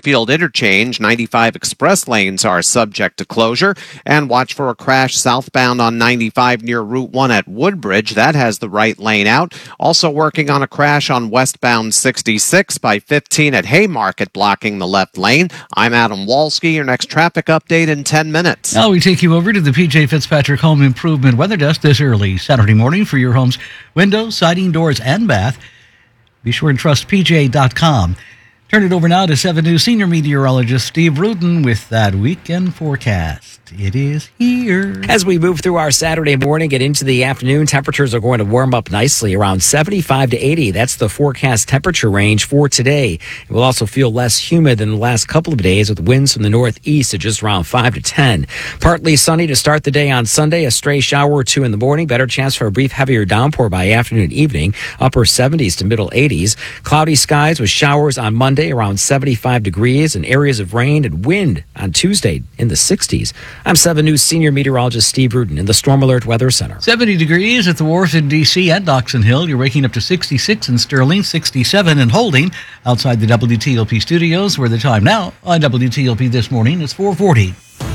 Springfield interchange. 95 express lanes are subject to closure. And watch for a crash southbound on 95 near Route 1 at Woodbridge. That has the right lane out. Also working on a crash on westbound 66 by 15 at Haymarket, blocking the left lane. I'm Adam Walski. Your next traffic update in 10 minutes. Now we take you over to the PJ Fitzpatrick Home Improvement Weather Desk this early Saturday morning for your home's windows, siding, doors, and bath. Be sure and trust PJ.com. Turn it over now to 7 News senior meteorologist Steve Rudin with that weekend forecast. It is here. As we move through our Saturday morning and into the afternoon, temperatures are going to warm up nicely around 75 to 80. That's the forecast temperature range for today. It will also feel less humid than the last couple of days with winds from the northeast at just around 5 to 10. Partly sunny to start the day on Sunday, a stray shower or two in the morning. Better chance for a brief heavier downpour by afternoon and evening, upper 70s to middle 80s. Cloudy skies with showers on Monday around 75 degrees and areas of rain and wind on Tuesday in the 60s. I'm 7 News senior meteorologist Steve Rudin in the Storm Alert Weather Center. 70 degrees at the Wharf in D.C. and Doxon Hill. You're waking up to 66 in Sterling, 67 in Holding outside the WTOP studios, where the time now on WTOP this morning is 4:40.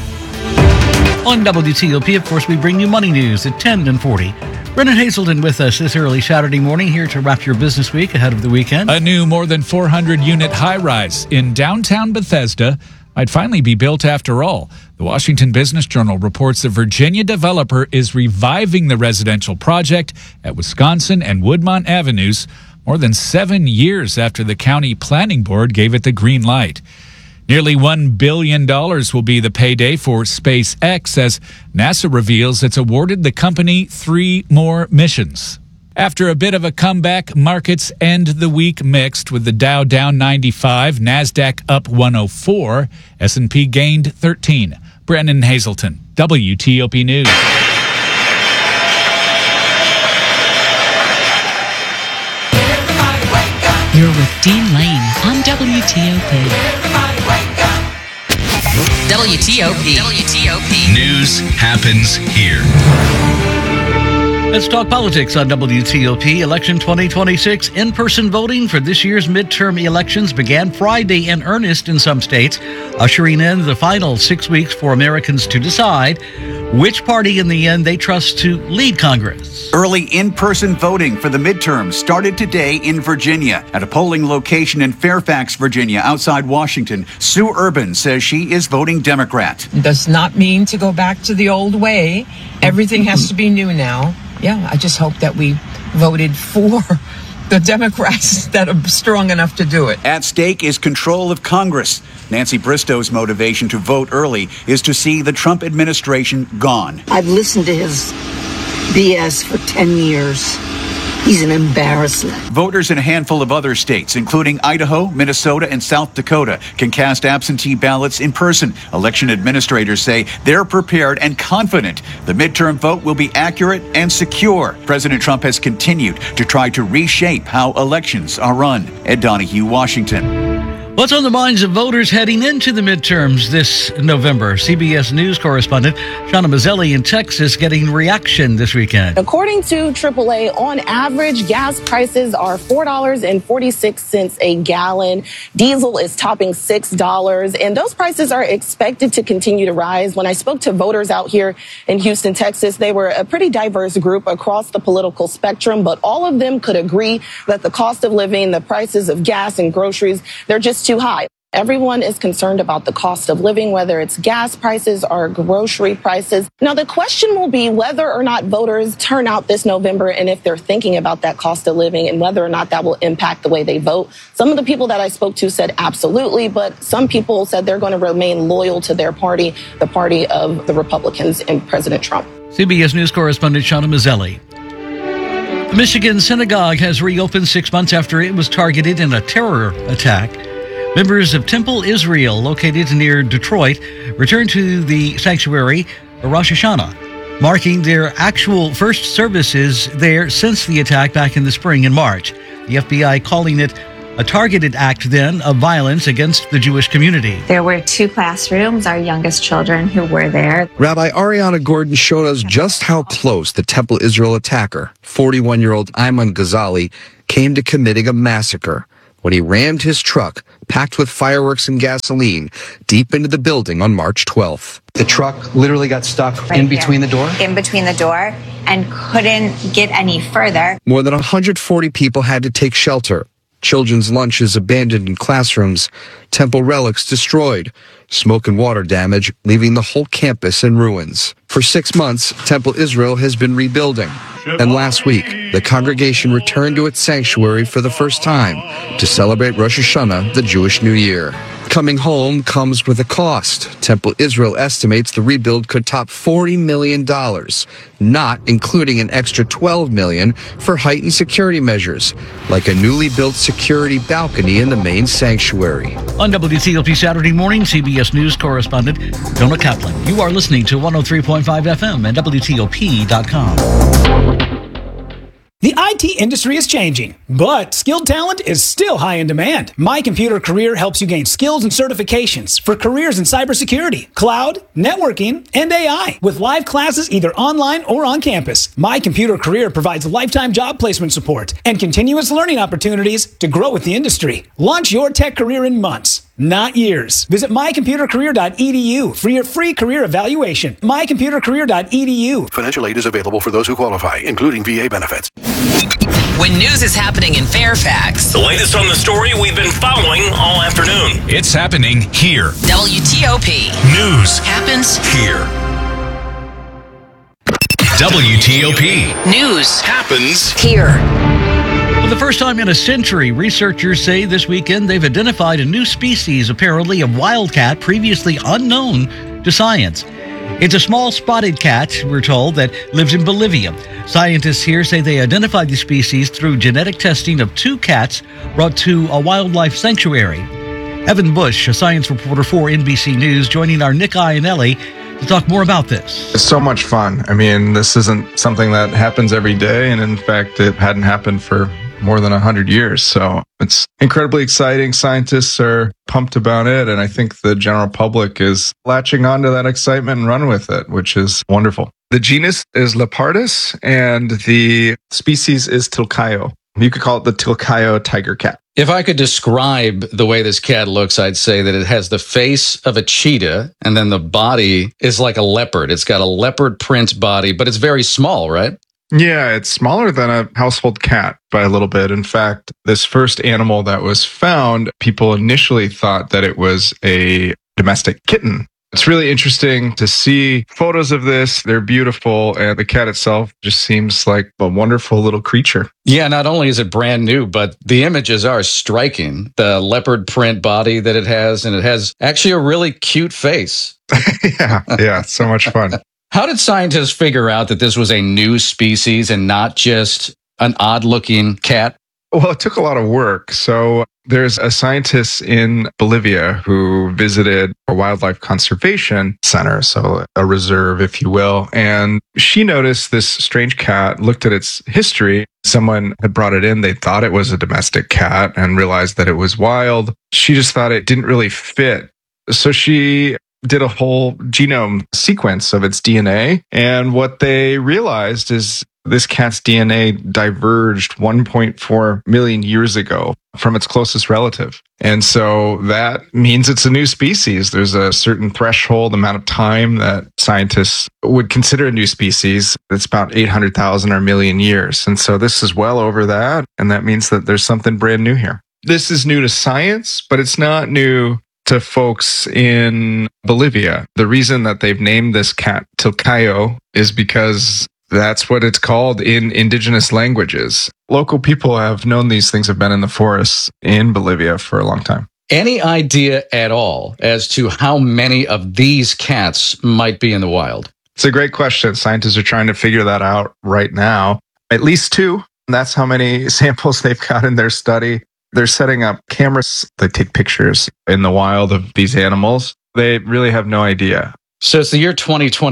On WTOP, of course, we bring you money news at 10 and 40. Brennan Hazelton with us this early Saturday morning, here to wrap your business week ahead of the weekend. A new more than 400-unit high-rise in downtown Bethesda might finally be built after all. The Washington Business Journal reports the Virginia developer is reviving the residential project at Wisconsin and Woodmont Avenues more than 7 years after the county planning board gave it the green light. Nearly $1 billion will be the payday for SpaceX as NASA reveals it's awarded the company 3 more missions. After a bit of a comeback, markets end the week mixed, with the Dow down 95, NASDAQ up 104, S&P gained 13. Brennan Hazelton, WTOP News. You're with Dean Lane on WTOP. WTOP. News happens here. Let's talk politics on WTOP. Election 2026 in-person voting for this year's midterm elections began Friday in earnest in some states, ushering in the final 6 weeks for Americans to decide which party in the end they trust to lead Congress. Early in-person voting for the midterms started today in Virginia. At a polling location in Fairfax, Virginia, outside Washington, Sue Urban says she is voting Democrat. It does not mean to go back to the old way. Everything has to be new now. Yeah, I just hope that we voted for the Democrats that are strong enough to do it. At stake is control of Congress. Nancy Bristow's motivation to vote early is to see the Trump administration gone. I've listened to his BS for 10 years. He's an embarrassment. Voters in a handful of other states, including Idaho, Minnesota, and South Dakota, can cast absentee ballots in person. Election administrators say they're prepared and confident the midterm vote will be accurate and secure. President Trump has continued to try to reshape how elections are run. Ed Donahue, Washington. What's on the minds of voters heading into the midterms this November? CBS News correspondent Shauna Mazzelli in Texas getting reaction this weekend. According to AAA, on average, gas prices are $4.46 a gallon. Diesel is topping $6, and those prices are expected to continue to rise. When I spoke to voters out here in Houston, Texas, they were a pretty diverse group across the political spectrum, but all of them could agree that the cost of living, the prices of gas and groceries, they're just too high. Everyone is concerned about the cost of living, whether it's gas prices or grocery prices. Now, the question will be whether or not voters turn out this November and if they're thinking about that cost of living and whether or not that will impact the way they vote. Some of the people that I spoke to said absolutely, but some people said they're going to remain loyal to their party, the party of the Republicans and President Trump. CBS News correspondent Shauna Mazzelli. The Michigan synagogue has reopened 6 months after it was targeted in a terror attack. Members of Temple Israel, located near Detroit, returned to the sanctuary for Rosh Hashanah, marking their actual first services there since the attack back in the spring in March. The FBI calling it a targeted act then of violence against the Jewish community. There were 2 classrooms, our youngest children who were there. Rabbi Ariana Gordon showed us just how close the Temple Israel attacker, 41-year-old Ayman Ghazali, came to committing a massacre. when he rammed his truck, packed with fireworks and gasoline, deep into the building on March 12th. The truck literally got stuck in between the door? In between the door, and couldn't get any further. More than 140 people had to take shelter. Children's lunches abandoned in classrooms, temple relics destroyed, smoke and water damage, leaving the whole campus in ruins. For 6 months, Temple Israel has been rebuilding. And last week, the congregation returned to its sanctuary for the first time to celebrate Rosh Hashanah, the Jewish New Year. Coming home comes with a cost. Temple Israel estimates the rebuild could top $40 million, not including an extra $12 million for heightened security measures, like a newly built security balcony in the main sanctuary. On WTOP Saturday morning, CBS News correspondent Jonah Kaplan. You are listening to 103.5 FM and WTOP.com. The IT industry is changing, but skilled talent is still high in demand. My Computer Career helps you gain skills and certifications for careers in cybersecurity, cloud, networking, and AI, with live classes either online or on campus. My Computer Career provides lifetime job placement support and continuous learning opportunities to grow with the industry. Launch your tech career in months, not years. Visit mycomputercareer.edu for your free career evaluation. mycomputercareer.edu. Financial aid is available for those who qualify, including VA benefits. When news is happening in Fairfax, the latest on the story we've been following all afternoon. It's happening here. WTOP. News happens here. WTOP. News happens here. For the first time in a century, researchers say this weekend they've identified a new species, apparently of wildcat, previously unknown to science. It's a small spotted cat, we're told, that lives in Bolivia. Scientists here say they identified the species through genetic testing of 2 cats brought to a wildlife sanctuary. Evan Bush, a science reporter for NBC News, joining our Nick Iannelli to talk more about this. It's so much fun. I mean, this isn't something that happens every day, and in fact, it hadn't happened for more than 100 years. So it's incredibly exciting. Scientists are pumped about it. And I think the general public is latching onto that excitement and run with it, which is wonderful. The genus is Leopardus and the species is Tilcaio. You could call it the Tilcaio tiger cat. If I could describe the way this cat looks, I'd say that it has the face of a cheetah and then the body is like a leopard. It's got a leopard print body, but it's very small, right? Yeah, it's smaller than a household cat by a little bit. In fact, this first animal that was found, people initially thought that it was a domestic kitten. It's really interesting to see photos of this. They're beautiful, and the cat itself just seems like a wonderful little creature. Yeah, not only is it brand new, but the images are striking. The leopard print body that it has, and it has actually a really cute face. Yeah, so much fun. How did scientists figure out that this was a new species and not just an odd-looking cat? Well, it took a lot of work. So there's a scientist in Bolivia who visited a wildlife conservation center, so a reserve, if you will. And she noticed this strange cat, looked at its history. Someone had brought it in. They thought it was a domestic cat and realized that it was wild. She just thought it didn't really fit. So she did a whole genome sequence of its DNA. And what they realized is this cat's DNA diverged 1.4 million years ago from its closest relative. And so that means it's a new species. There's a certain threshold amount of time that scientists would consider a new species. It's about 800,000 or a million years. And so this is well over that. And that means that there's something brand new here. This is new to science, but it's not new to folks in Bolivia. The reason that they've named this cat Tilcaio is because that's what it's called in indigenous languages. Local people have known these things have been in the forests in Bolivia for a long time. Any idea at all as to how many of these cats might be in the wild? It's a great question. Scientists are trying to figure that out right now. At least 2. That's how many samples they've got in their study. They're setting up cameras that take pictures in the wild of these animals. They really have no idea. So it's the year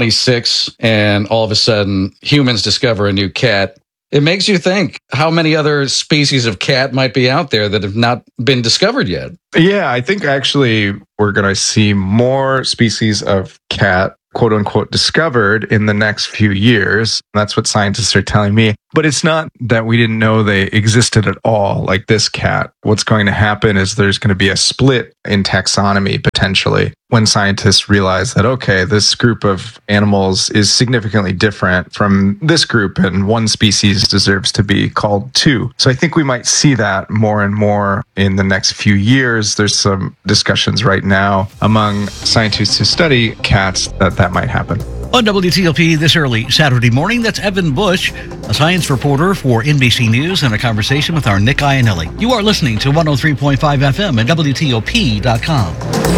2026, and all of a sudden, humans discover a new cat. It makes you think how many other species of cat might be out there that have not been discovered yet. Yeah, I think actually we're going to see more species of cat quote unquote discovered in the next few years. That's what scientists are telling me. But it's not that we didn't know they existed at all, like this cat. What's going to happen is there's going to be a split in taxonomy potentially when scientists realize that, okay, this group of animals is significantly different from this group and one species deserves to be called two. So I think we might see that more and more in the next few years. There's some discussions right now among scientists who study cats that might happen. On WTOP this early Saturday morning, that's Evan Bush, a science reporter for NBC News, and a conversation with our Nick Iannelli. You are listening to 103.5 FM and WTOP.com.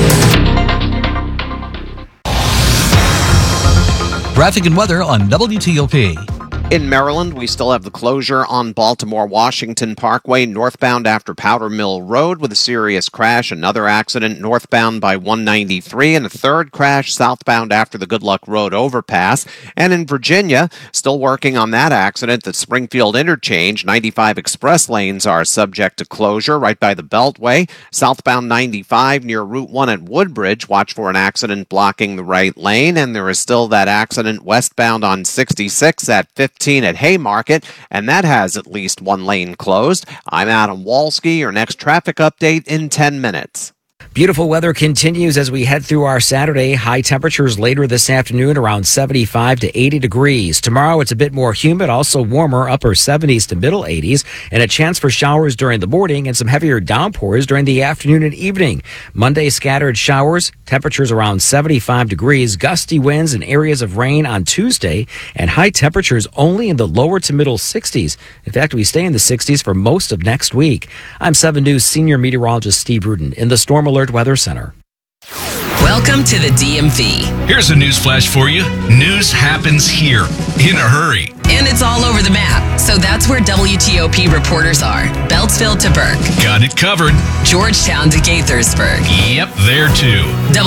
Traffic and weather on WTOP. In Maryland, we still have the closure on Baltimore-Washington Parkway northbound after Powder Mill Road with a serious crash. Another accident northbound by 193 and a third crash southbound after the Good Luck Road overpass. And in Virginia, still working on that accident at Springfield Interchange. 95 express lanes are subject to closure right by the Beltway. Southbound 95 near Route 1 at Woodbridge. Watch for an accident blocking the right lane. And there is still that accident westbound on 66 at 15 at Haymarket, and that has at least one lane closed. I'm Adam Walski. Your next traffic update in 10 minutes. Beautiful weather continues as we head through our Saturday. High temperatures later this afternoon around 75 to 80 degrees. Tomorrow it's a bit more humid, also warmer, upper 70s to middle 80s, and a chance for showers during the morning and some heavier downpours during the afternoon and evening. Monday, scattered showers, temperatures around 75 degrees, gusty winds and areas of rain on Tuesday, and high temperatures only in the lower to middle 60s. In fact, we stay in the 60s for most of next week. I'm 7 News senior meteorologist Steve Rudin in the Storm Alert Weather Center. Welcome to the DMV. Here's a news flash for you. News happens here in a hurry. And it's all over the map. So that's where WTOP reporters are. Beltsville to Burke. Got it covered. Georgetown to Gaithersburg. Yep, there too.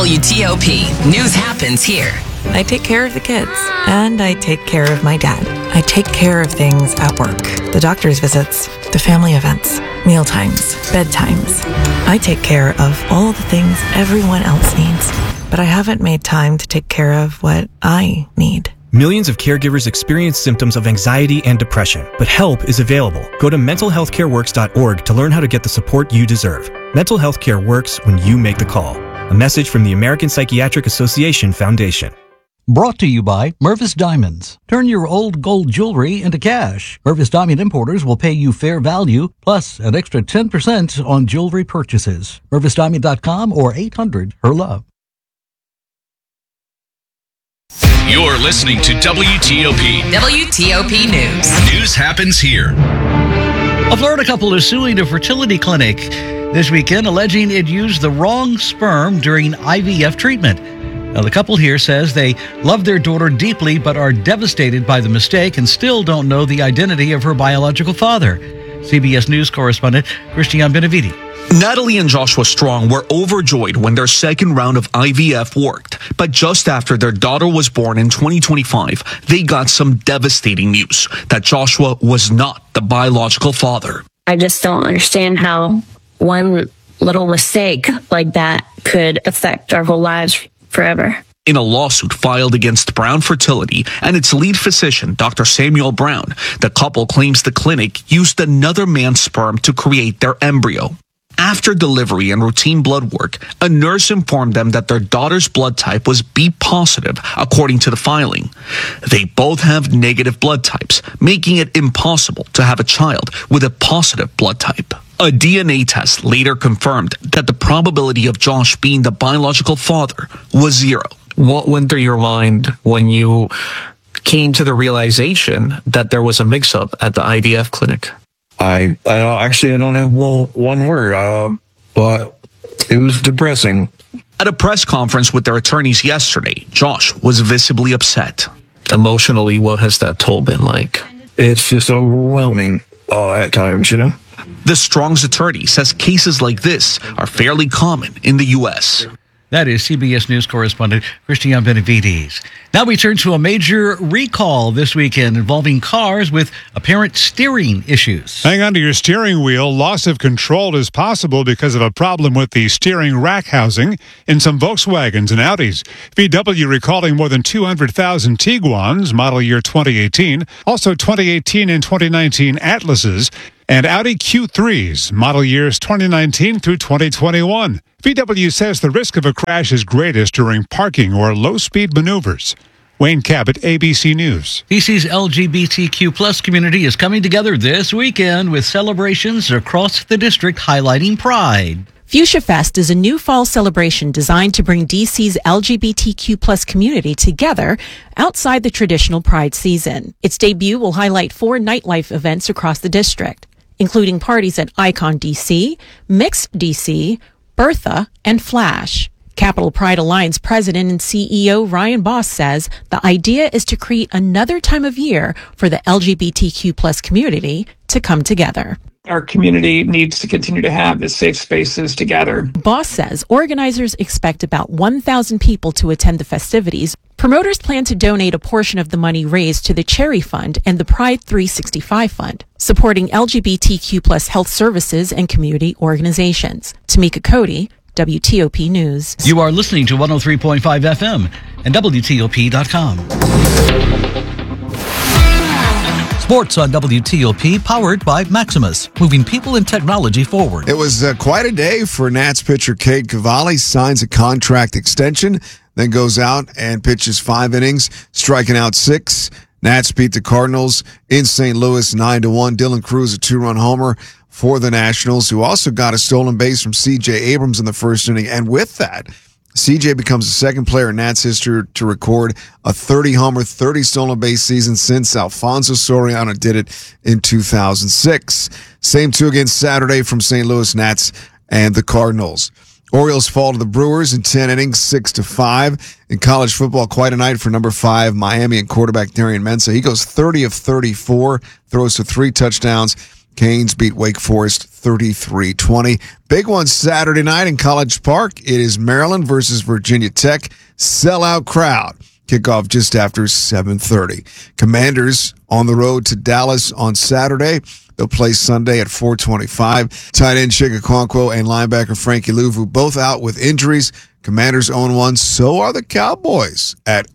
WTOP. News happens here. I take care of the kids, and I take care of my dad. I take care of things at work. The doctor's visits, the family events, mealtimes, bedtimes. I take care of all the things everyone else needs, but I haven't made time to take care of what I need. Millions of caregivers experience symptoms of anxiety and depression, but help is available. Go to mentalhealthcareworks.org to learn how to get the support you deserve. Mental health care works when you make the call. A message from the American Psychiatric Association Foundation. Brought to you by Mervis Diamonds. Turn your old gold jewelry into cash. Mervis Diamond Importers will pay you fair value, plus an extra 10% on jewelry purchases. MervisDiamond.com or 800-HER-LOVE. You're listening to WTOP. WTOP News. News happens here. A Florida couple is suing a fertility clinic this weekend, alleging it used the wrong sperm during IVF treatment. Now, the couple here says they love their daughter deeply but are devastated by the mistake and still don't know the identity of her biological father. CBS News correspondent Christian Benavides. Natalie and Joshua Strong were overjoyed when their second round of IVF worked. But just after their daughter was born in 2025, they got some devastating news that Joshua was not the biological father. I just don't understand how one little mistake like that could affect our whole lives forever. In a lawsuit filed against Brown Fertility and its lead physician, Dr. Samuel Brown, the couple claims the clinic used another man's sperm to create their embryo. After delivery and routine blood work, a nurse informed them that their daughter's blood type was B positive, according to the filing. They both have negative blood types, making it impossible to have a child with a positive blood type. A DNA test later confirmed that the probability of Josh being the biological father was 0. What went through your mind when you came to the realization that there was a mix-up at the IVF clinic? I don't have one word, but it was depressing. At a press conference with their attorneys yesterday, Josh was visibly upset. Emotionally, what has that toll been like? It's just overwhelming at times, you know? The Strong's attorney says cases like this are fairly common in the U.S. That is CBS News correspondent Christian Benavides. Now we turn to a major recall this weekend involving cars with apparent steering issues. Hang on to your steering wheel. Loss of control is possible because of a problem with the steering rack housing in some Volkswagens and Audis. VW recalling more than 200,000 Tiguans, model year 2018, also 2018 and 2019 Atlases, and Audi Q3s, model years 2019 through 2021. VW says the risk of a crash is greatest during parking or low-speed maneuvers. Wayne Cabot, ABC News. DC's LGBTQ plus community is coming together this weekend with celebrations across the district highlighting Pride. Fuchsia Fest is a new fall celebration designed to bring DC's LGBTQ plus community together outside the traditional Pride season. Its debut will highlight 4 nightlife events across the district, including parties at Icon DC, Mixed DC, Bertha, and Flash. Capital Pride Alliance President and CEO Ryan Boss says the idea is to create another time of year for the LGBTQ plus community to come together. Our community needs to continue to have the safe spaces together. Boss says organizers expect about 1,000 people to attend the festivities. Promoters plan to donate a portion of the money raised to the Cherry Fund and the Pride 365 Fund, supporting LGBTQ plus health services and community organizations. Tamika Cody, WTOP News. You are listening to 103.5 FM and WTOP.com. Sports on WTOP, powered by Maximus, moving people and technology forward. It was quite a day for Nats pitcher Cade Cavalli. Signs a contract extension, then goes out and pitches 5 innings, striking out 6. Nats beat the Cardinals in St. Louis 9-1. Dylan Cruz, a 2-run homer for the Nationals, who also got a stolen base from C.J. Abrams in the first inning. And with that, C.J. becomes the second player in Nats history to record a 30-homer, 30 stolen-base season since Alfonso Soriano did it in 2006. Same 2 again Saturday from St. Louis Nats and the Cardinals. Orioles fall to the Brewers in 10 innings, 6-5. In college football, quite a night for number 5 Miami and quarterback Darian Mensah. He goes 30 of 34, throws for 3 touchdowns. Canes beat Wake Forest 33-20. Big one Saturday night in College Park. It is Maryland versus Virginia Tech. Sellout crowd. Kickoff just after 7:30. Commanders on the road to Dallas on Saturday. They'll play Sunday at 4:25. Tight end Chig Okonkwo and linebacker Frankie Luvu both out with injuries. Commanders 0-1. So are the Cowboys at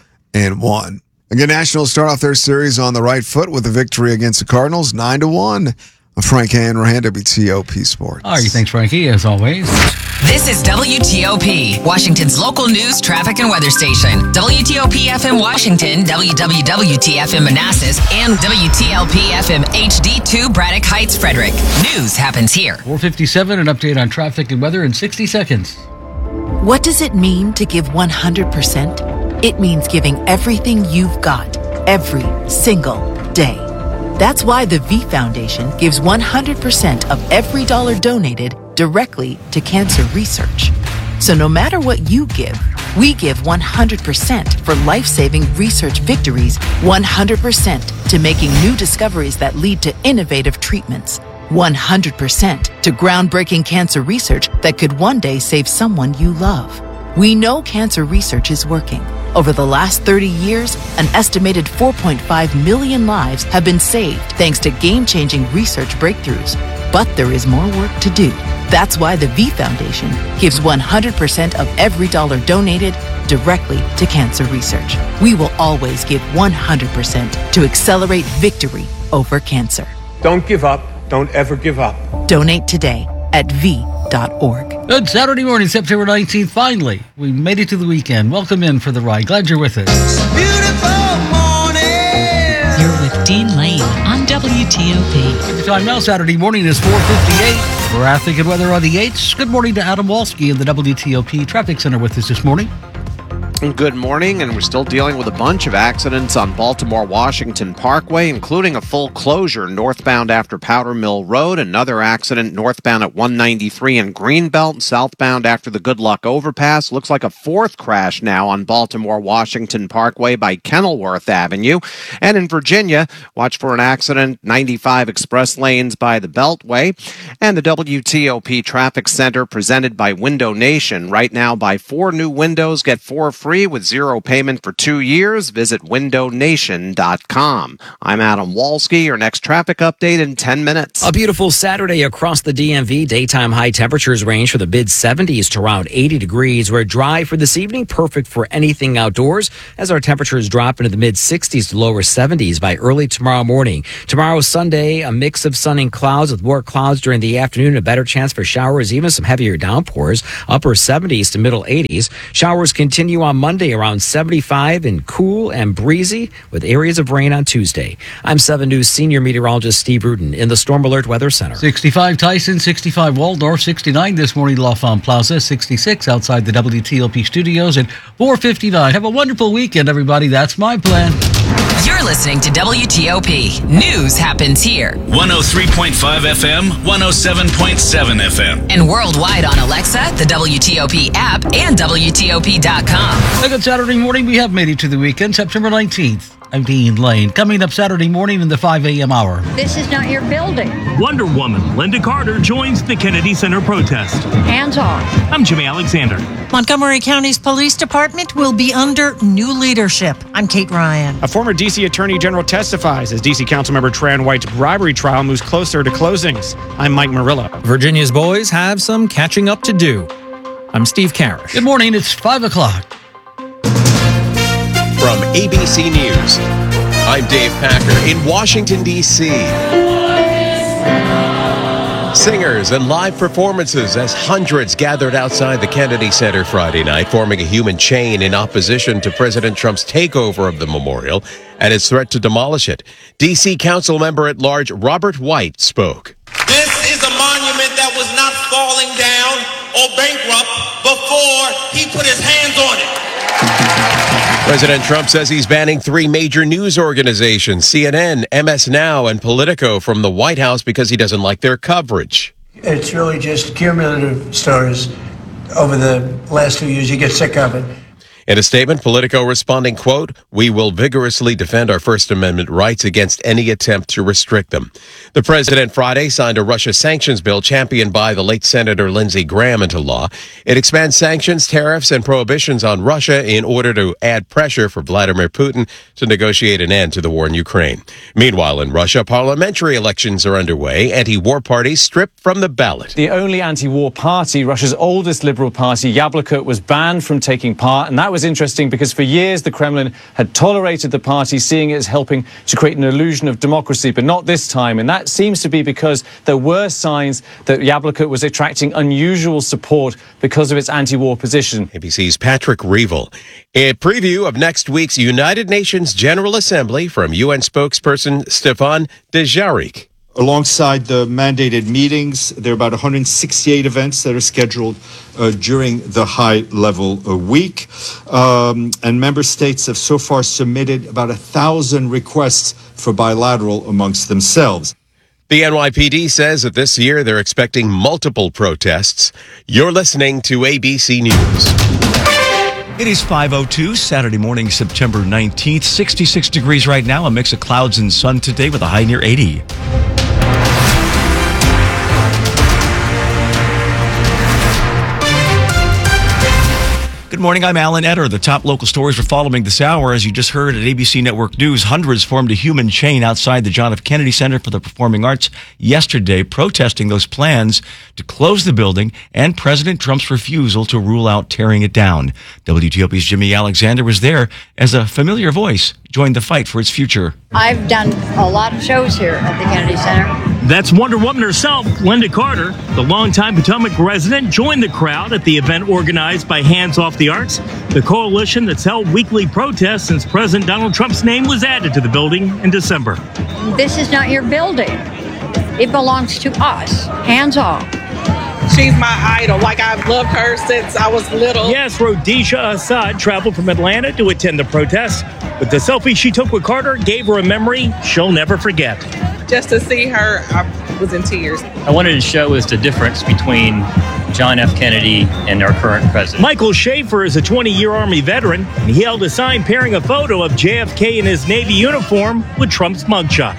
0-1. Again, Nationals start off their series on the right foot with a victory against the Cardinals, 9-1. Frank Hanrahan, WTOP Sports. All right, thanks, Frankie, as always. This is WTOP, Washington's local news, traffic, and weather station. WTOP FM Washington, WWWT FM Manassas, and WTLP FM HD2 Braddock Heights, Frederick. News happens here. 4:57, an update on traffic and weather in 60 seconds. What does it mean to give 100%? It means giving everything you've got, every single day. That's why the V Foundation gives 100% of every dollar donated directly to cancer research. So no matter what you give, we give 100% for life-saving research victories, 100% to making new discoveries that lead to innovative treatments, 100% to groundbreaking cancer research that could one day save someone you love. We know cancer research is working. Over the last 30 years, an estimated 4.5 million lives have been saved thanks to game-changing research breakthroughs. But there is more work to do. That's why the V Foundation gives 100% of every dollar donated directly to cancer research. We will always give 100% to accelerate victory over cancer. Don't give up. Don't ever give up. Donate today at V.org. Good Saturday morning, September 19th. Finally, we made it to the weekend. Welcome in for the ride. Glad you're with us. Beautiful morning. You're with Dean Lane on WTOP. The time now, Saturday morning, is 4:58. Traffic and weather on the 8s. Good morning to Adam Walski in the WTOP Traffic Center with us this morning. Good morning, and we're still dealing with a bunch of accidents on Baltimore-Washington Parkway, including a full closure northbound after Powder Mill Road, another accident northbound at 193 in Greenbelt, and southbound after the Good Luck Overpass. Looks like a fourth crash now on Baltimore-Washington Parkway by Kenilworth Avenue. And in Virginia, watch for an accident, 95 express lanes by the Beltway. And the WTOP Traffic Center presented by Window Nation. Right now, buy 4 new windows, get 4 free with 0 payment for 2 years. Visit windownation.com. I'm Adam Walski. Your next traffic update in 10 minutes. A beautiful Saturday across the DMV. Daytime high temperatures range for the mid-70s to around 80 degrees. We're dry for this evening, perfect for anything outdoors, as our temperatures drop into the mid-60s to lower 70s by early tomorrow morning. Tomorrow, Sunday, a mix of sun and clouds with more clouds during the afternoon, a better chance for showers, even some heavier downpours, upper 70s to middle 80s. Showers continue on Monday around 75 and cool and breezy with areas of rain on Tuesday. I'm 7 News senior meteorologist Steve Rudin in the Storm Alert Weather Center. 65 Tyson, 65 Waldorf, 69 this morning L'Enfant Plaza, 66 outside the WTOP studios, and 4:59. Have a wonderful weekend, everybody. That's my plan. You're listening to WTOP. News happens here. 103.5 FM, 107.7 FM. And worldwide on Alexa, the WTOP app, and WTOP.com. A good Saturday morning. We have made it to the weekend, September 19th. I'm Dean Lane. Coming up Saturday morning in the 5 a.m. hour. This is not your building. Wonder Woman Linda Carter joins the Kennedy Center protest. Hands off. I'm Jimmy Alexander. Montgomery County's police department will be under new leadership. I'm Kate Ryan. A former D.C. Attorney General testifies as D.C. Councilmember Tran White's bribery trial moves closer to closings. I'm Mike Murillo. Virginia's boys have some catching up to do. I'm Steve Karish. Good morning. It's 5 o'clock. From ABC News, I'm Dave Packer in Washington, D.C. Singers and live performances as hundreds gathered outside the Kennedy Center Friday night, forming a human chain in opposition to President Trump's takeover of the memorial and his threat to demolish it. D.C. Council member at large Robert White spoke. This is a monument that was not falling down or bankrupt before he put his hands on it. President Trump says he's banning 3 major news organizations, CNN, MS Now, and Politico, from the White House because he doesn't like their coverage. It's really just cumulative stories over the last 2 years. You get sick of it. In a statement, Politico responding, quote, "We will vigorously defend our First Amendment rights against any attempt to restrict them." The president Friday signed a Russia sanctions bill championed by the late Senator Lindsey Graham into law. It expands sanctions, tariffs, and prohibitions on Russia in order to add pressure for Vladimir Putin to negotiate an end to the war in Ukraine. Meanwhile, in Russia, parliamentary elections are underway. Anti-war parties stripped from the ballot. The only anti-war party, Russia's oldest liberal party, Yabloko, was banned from taking part, and that was interesting because for years the Kremlin had tolerated the party, seeing it as helping to create an illusion of democracy, but not this time. And that seems to be because there were signs that Yabloko was attracting unusual support because of its anti-war position. ABC's Patrick Reevell. A preview of next week's United Nations General Assembly from UN spokesperson Stefan Dujarric. Alongside the mandated meetings, there are about 168 events that are scheduled during the high-level week. And member states have so far submitted about 1,000 requests for bilateral amongst themselves. The NYPD says that this year they're expecting multiple protests. You're listening to ABC News. It is 5:02, Saturday morning, September 19th. 66 degrees right now, a mix of clouds and sun today with a high near 80. Good morning, I'm Alan Etter. The top local stories we're following this hour. As you just heard at ABC Network News, hundreds formed a human chain outside the John F. Kennedy Center for the Performing Arts yesterday, protesting those plans to close the building and President Trump's refusal to rule out tearing it down. WTOP's Jimmy Alexander was there as a familiar voice joined the fight for its future. I've done a lot of shows here at the Kennedy Center. That's Wonder Woman herself, Linda Carter. The longtime Potomac resident joined the crowd at the event organized by Hands Off the Arts, the coalition that's held weekly protests since President Donald Trump's name was added to the building in December. This is not your building. It belongs to us. Hands off. She's my idol. Like, I've loved her since I was little. Yes, Rhodesia Assad traveled from Atlanta to attend the protest, but the selfie she took with Carter gave her a memory she'll never forget. Just to see her, I was in tears. I wanted to show us the difference between John F. Kennedy and our current president. Michael Schaefer is a 20-year Army veteran, and he held a sign pairing a photo of JFK in his Navy uniform with Trump's mugshot.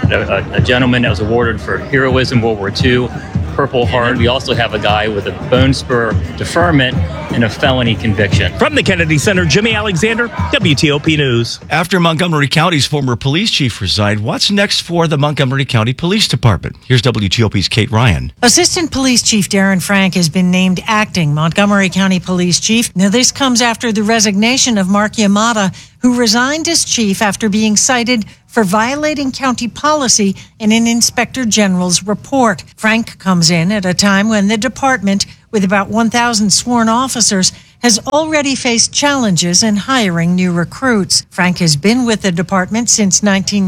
A gentleman that was awarded for heroism, World War II, Purple Heart. We also have a guy with a bone spur deferment and a felony conviction. From the Kennedy Center, Jimmy Alexander, WTOP News. After Montgomery County's former police chief resigned, what's next for the Montgomery County Police Department? Here's WTOP's Kate Ryan. Assistant Police Chief Darren Frank has been named acting Montgomery County Police Chief. Now, this comes after the resignation of Mark Yamada, who resigned as chief after being cited for violating county policy in an inspector general's report. Frank comes in at a time when the department, with about 1,000 sworn officers, has already faced challenges in hiring new recruits. Frank has been with the department since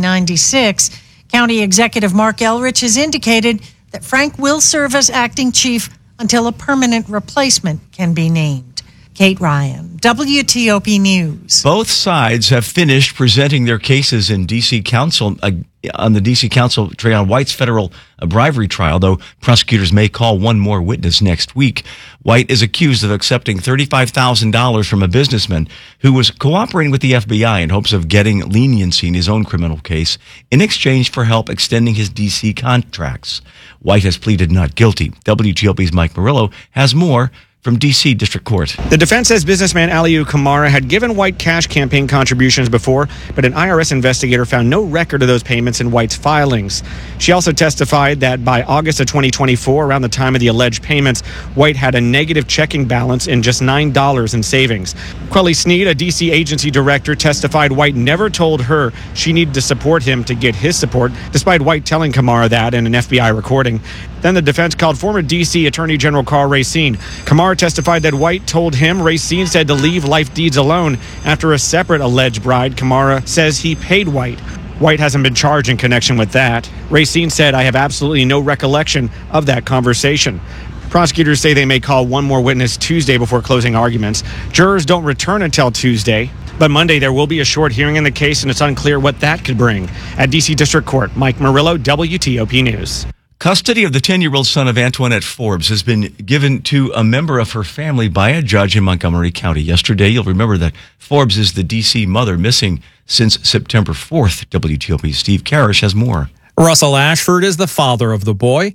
1996. County Executive Mark Elrich has indicated that Frank will serve as acting chief until a permanent replacement can be named. Kate Ryan, WTOP News. Both sides have finished presenting their cases in D.C. Council on the D.C. Council Trayon White's federal bribery trial, though prosecutors may call one more witness next week. White is accused of accepting $35,000 from a businessman who was cooperating with the FBI in hopes of getting leniency in his own criminal case in exchange for help extending his D.C. contracts. White has pleaded not guilty. WTOP's Mike Murillo has more from D.C. District Court. The defense says businessman Aliu Kamara had given White cash campaign contributions before, but an IRS investigator found no record of those payments in White's filings. She also testified that by August of 2024, around the time of the alleged payments, White had a negative checking balance in just $9 in savings. Quelly Sneed, a D.C. agency director, testified White never told her she needed to support him to get his support, despite White telling Kamara that in an FBI recording. Then the defense called former D.C. Attorney General Carl Racine. Kamara testified that White told him Racine said to leave life deeds alone after a separate alleged bribe. Kamara says he paid White. White hasn't been charged in connection with that. Racine said, "I have absolutely no recollection of that conversation." Prosecutors say they may call one more witness Tuesday before closing arguments. Jurors don't return until Tuesday. But Monday, there will be a short hearing in the case, and it's unclear what that could bring. At D.C. District Court, Mike Murillo, WTOP News. Custody of the 10-year-old son of Antoinette Forbes has been given to a member of her family by a judge in Montgomery County. Yesterday, you'll remember that Forbes is the D.C. mother missing since September 4th. WTOP's Steve Karish has more. Russell Ashford is the father of the boy.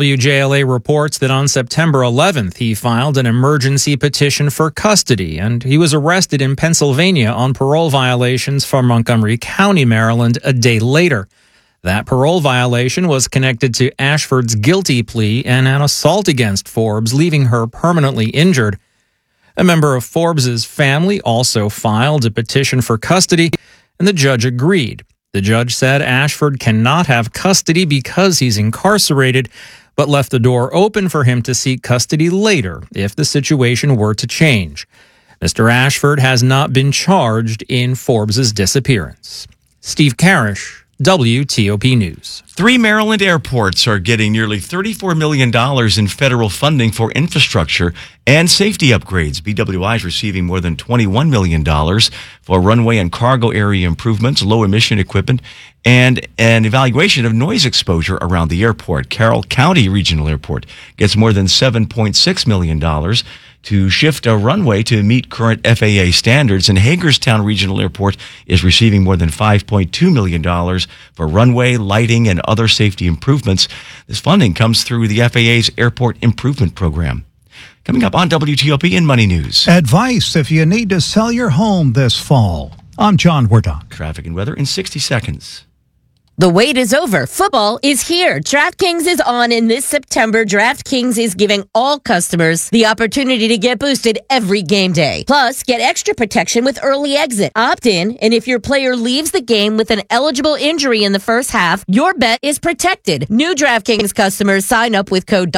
WJLA reports that on September 11th, he filed an emergency petition for custody, and he was arrested in Pennsylvania on parole violations from Montgomery County, Maryland, a day later. That parole violation was connected to Ashford's guilty plea and an assault against Forbes, leaving her permanently injured. A member of Forbes's family also filed a petition for custody, and the judge agreed. The judge said Ashford cannot have custody because he's incarcerated, but left the door open for him to seek custody later if the situation were to change. Mr. Ashford has not been charged in Forbes's disappearance. Steve Karish, WTOP News. 3 Maryland airports are getting nearly $34 million in federal funding for infrastructure and safety upgrades. BWI is receiving more than $21 million for runway and cargo area improvements, low emission equipment, and an evaluation of noise exposure around the airport. Carroll County Regional Airport gets more than $7.6 million to shift a runway to meet current FAA standards, and Hagerstown Regional Airport is receiving more than $5.2 million for runway, lighting, and other safety improvements. This funding comes through the FAA's Airport Improvement Program. Coming up on WTOP in Money News. Advice if you need to sell your home this fall. I'm John Wardock. Traffic and weather in 60 seconds. The wait is over. Football is here. DraftKings is on, and this September, DraftKings is giving all customers the opportunity to get boosted every game day. Plus, get extra protection with early exit. Opt in, and if your player leaves the game with an eligible injury in the first half, your bet is protected. New DraftKings customers sign up with code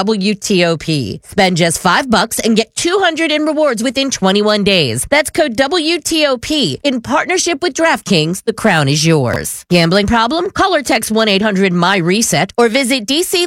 WTOP. Spend just $5 and get $200 in rewards within 21 days. That's code WTOP. In partnership with DraftKings, the crown is yours. Gambling problem? Call Call or text 1-800-MY-RESET or visit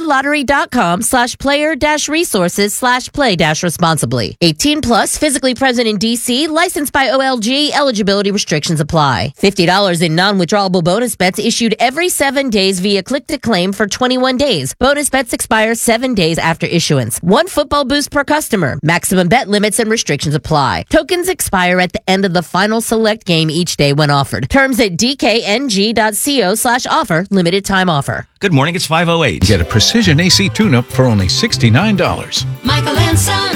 dclottery.com/player-resources/play-responsibly. 18 plus, physically present in DC, licensed by OLG. Eligibility restrictions apply. $50 in non-withdrawable bonus bets issued every 7 days via click to claim for 21 days. Bonus bets expire 7 days after issuance. 1 football boost per customer. Maximum bet limits and restrictions apply. Tokens expire at the end of the final select game each day when offered. Terms at dkng.co/offer. Limited time offer. Good morning, it's 5:08. Get a precision AC tune-up for only $69. Michael and Son.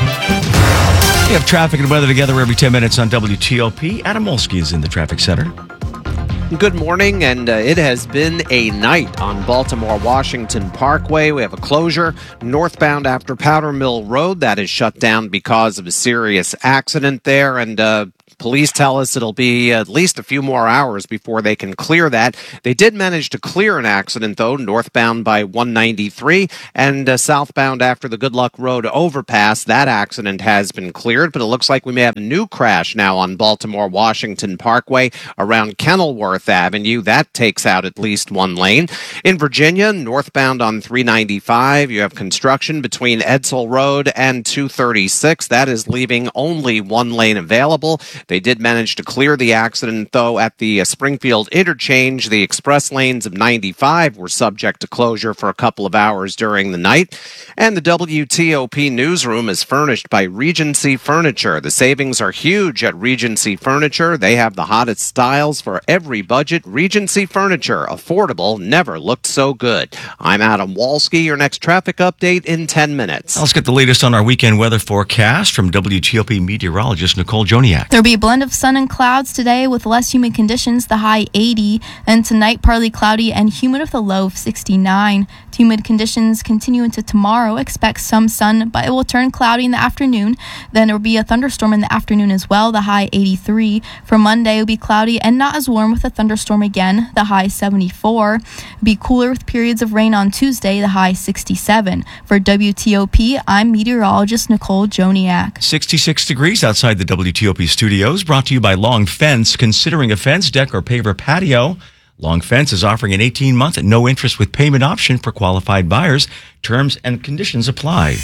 We have traffic and weather together every 10 minutes on WTOP. Adam Molsky is in the traffic center. Good morning, and it has been a night on Baltimore-Washington Parkway. We have a closure northbound after Powder Mill Road. That is shut down because of a serious accident there, and police tell us it'll be at least a few more hours before they can clear that. They did manage to clear an accident, though, northbound by 193 and southbound after the Good Luck Road overpass. That accident has been cleared, but it looks like we may have a new crash now on Baltimore-Washington Parkway around Kenilworth Avenue. That takes out at least one lane. In Virginia, northbound on 395, you have construction between Edsall Road and 236. That is leaving only one lane available. They did manage to clear the accident, though, at the Springfield interchange. The express lanes of 95 were subject to closure for a couple of hours during the night. And the WTOP newsroom is furnished by Regency Furniture. The savings are huge at Regency Furniture. They have the hottest styles for every budget. Regency Furniture, affordable, never looked so good. I'm Adam Walsky. Your next traffic update in 10 minutes. Let's get the latest on our weekend weather forecast from WTOP meteorologist Nicole Joniak. There'll be a blend of sun and clouds today with less humid conditions, the high 80, and tonight partly cloudy and humid with a low of 69. Humid conditions continue into tomorrow. Expect some sun, but it will turn cloudy in the afternoon. Then there will be a thunderstorm in the afternoon as well, the high 83. For Monday, it will be cloudy and not as warm with a thunderstorm again, the high 74. It'll be cooler with periods of rain on Tuesday, the high 67. For WTOP, I'm meteorologist Nicole Joniak. 66 degrees outside the WTOP studios, brought to you by Long Fence. Considering a fence, deck, or paver patio, Long Fence is offering an 18-month and no interest with payment option for qualified buyers. Terms and conditions apply.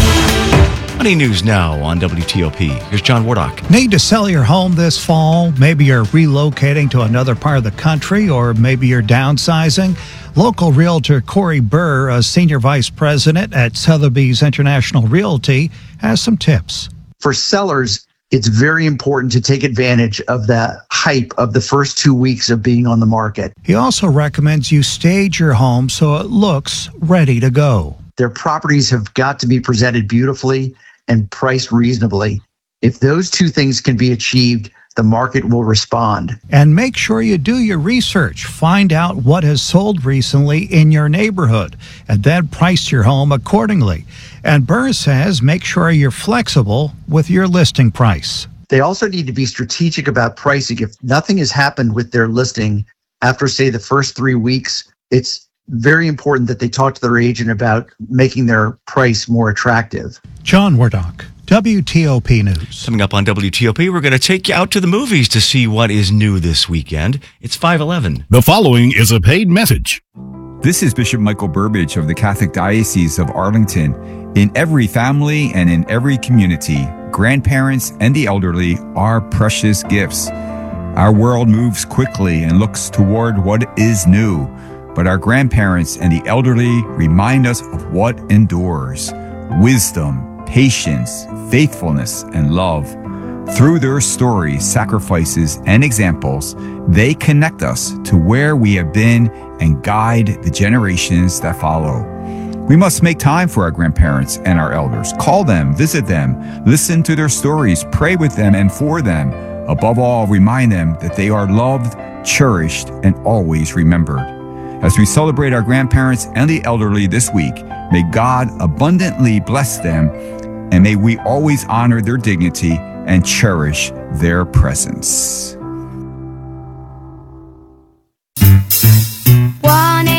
Money news now on WTOP. Here's John Wardock. Need to sell your home this fall? Maybe you're relocating to another part of the country, or maybe you're downsizing. Local realtor Corey Burr, a senior vice president at Sotheby's International Realty, has some tips. For sellers, it's very important to take advantage of that hype of the first 2 weeks of being on the market. He also recommends you stage your home so it looks ready to go. Their properties have got to be presented beautifully and priced reasonably. If those two things can be achieved, the market will respond. And make sure you do your research. Find out what has sold recently in your neighborhood and then price your home accordingly. And Burr says make sure you're flexible with your listing price. They also need to be strategic about pricing. If nothing has happened with their listing after, say, the first 3 weeks, it's very important that they talk to their agent about making their price more attractive. John Wardock, WTOP News. Coming up on WTOP, we're going to take you out to the movies to see what is new this weekend. It's 5:11. The following is a paid message. This is Bishop Michael Burbidge of the Catholic Diocese of Arlington. In every family and in every community, grandparents and the elderly are precious gifts. Our world moves quickly and looks toward what is new, but our grandparents and the elderly remind us of what endures: wisdom, patience, faithfulness, and love. Through their stories, sacrifices, and examples, they connect us to where we have been and guide the generations that follow. We must make time for our grandparents and our elders. Call them, visit them, listen to their stories, pray with them and for them. Above all, remind them that they are loved, cherished, and always remembered. As we celebrate our grandparents and the elderly this week, may God abundantly bless them, and may we always honor their dignity and cherish their presence.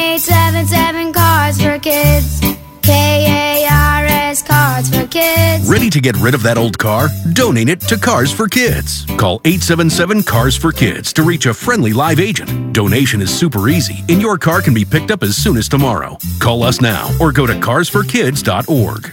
1-877 Cards for Kids. KARS Cards for Kids. Ready to get rid of that old car? Donate it to Cars for Kids. Call 877 Cars for Kids to reach a friendly live agent. Donation is super easy, and your car can be picked up as soon as tomorrow. Call us now or go to carsforkids.org.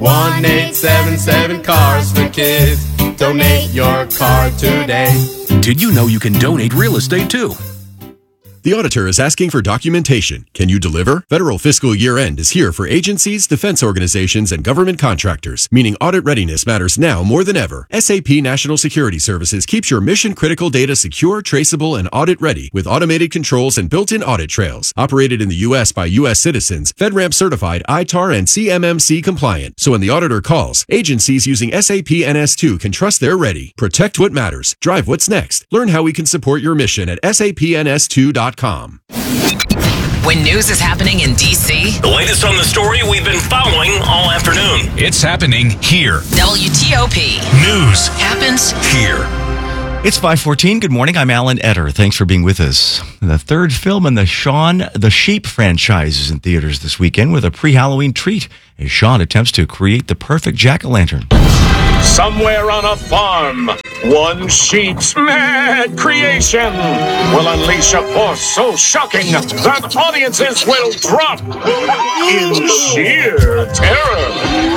1-877 Cars for Kids. Donate your car today. Did you know you can donate real estate too? The auditor is asking for documentation. Can you deliver? Federal fiscal year end is here for agencies, defense organizations, and government contractors, meaning audit readiness matters now more than ever. SAP National Security Services keeps your mission-critical data secure, traceable, and audit-ready with automated controls and built-in audit trails. Operated in the U.S. by U.S. citizens, FedRAMP certified, ITAR, and CMMC compliant. So when the auditor calls, agencies using SAP NS2 can trust they're ready. Protect what matters. Drive what's next. Learn how we can support your mission at sapns2.com. When news is happening in D.C., the latest on the story we've been following all afternoon. It's happening here. WTOP. News happens here. It's 5:14. Good morning. I'm Alan Etter. Thanks for being with us. The third film in the Shaun the Sheep franchise is in theaters this weekend with a pre-Halloween treat as Shaun attempts to create the perfect jack-o'-lantern. Somewhere on a farm, one sheep's mad creation will unleash a force so shocking that audiences will drop in sheer terror.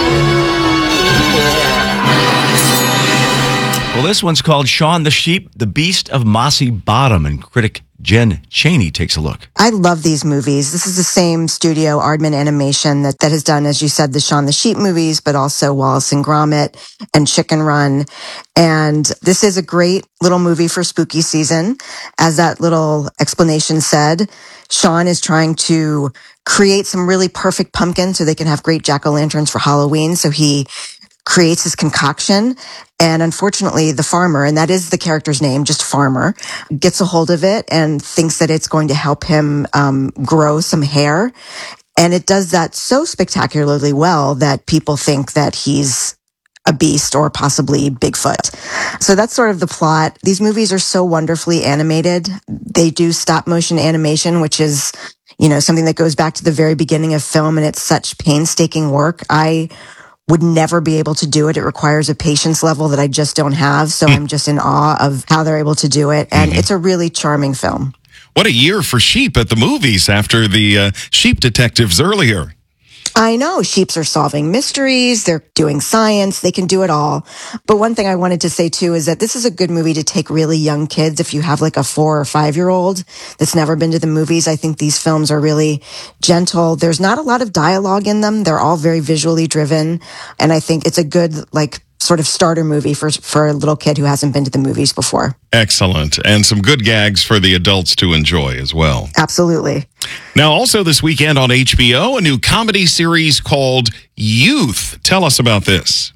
Well, this one's called Shaun the Sheep, the Beast of Mossy Bottom, and critic Jen Chaney takes a look. I love these movies. This is the same studio, Aardman Animation, that has done, as you said, the Shaun the Sheep movies, but also Wallace and Gromit and Chicken Run. And this is a great little movie for spooky season. As that little explanation said, Shaun is trying to create some really perfect pumpkins so they can have great jack-o'-lanterns for Halloween. So he creates his concoction, and unfortunately the farmer, and that is the character's name, just Farmer, gets a hold of it and thinks that it's going to help him grow some hair, and it does that so spectacularly well that people think that he's a beast or possibly Bigfoot. So that's sort of the plot. These movies are so wonderfully animated. They do stop motion animation, which is, something that goes back to the very beginning of film, and it's such painstaking work. I would never be able to do it. It requires a patience level that I just don't have. So I'm just in awe of how they're able to do it. And it's a really charming film. What a year for sheep at the movies after the Sheep Detectives earlier. I know. Sheeps are solving mysteries. They're doing science. They can do it all. But one thing I wanted to say, too, is that this is a good movie to take really young kids. If you have like a 4 or 5-year-old that's never been to the movies, I think these films are really gentle. There's not a lot of dialogue in them. They're all very visually driven. And I think it's a good, sort of starter movie for a little kid who hasn't been to the movies before. Excellent. And some good gags for the adults to enjoy as well. Absolutely. Now, also this weekend on HBO, a new comedy series called Youth. Tell us about this.